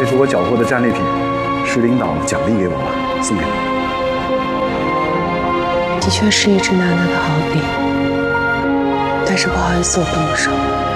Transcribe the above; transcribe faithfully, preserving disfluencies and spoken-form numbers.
这是我缴获的战利品，是领导奖励给我的，送给你。 的确是一支难得的好笔，但是不好意思，我动手。